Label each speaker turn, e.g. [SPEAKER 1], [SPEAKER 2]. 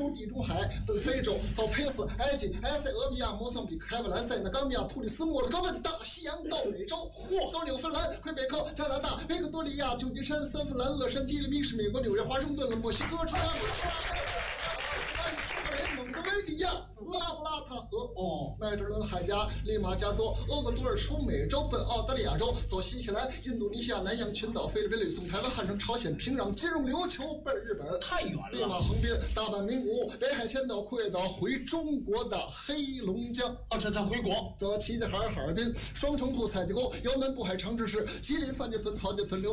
[SPEAKER 1] 出地中海，奔非洲，走佩斯、埃及、埃塞俄比亚、莫桑比克、凯文莱塞纳、冈比亚、突尼斯、摩洛哥、问大西洋到美洲，走纽芬兰、魁北克、加拿大、维克多利亚、旧金山、三藩兰、洛杉矶、密是美国纽约、华盛顿了、墨西哥、芝加哥、蒙哥维利亚、拉布拉塔河、麦哲伦海峡、利马加多、厄瓜多尔出美洲，奔澳大利亚州，走新西兰、印度尼西亚、南洋群岛、菲律宾、吕宋、台湾、汉城、朝鲜、平壤、金融、琉球，奔日本，
[SPEAKER 2] 太远了。
[SPEAKER 1] 对马横滨、大阪、名古屋、北海千岛、库页岛，回中国的黑龙江。
[SPEAKER 2] 这才回国。
[SPEAKER 1] 走齐齐哈尔滨、双城铺、采集沟、姚门、渤海、长治市、吉林、范家村、陶家村、刘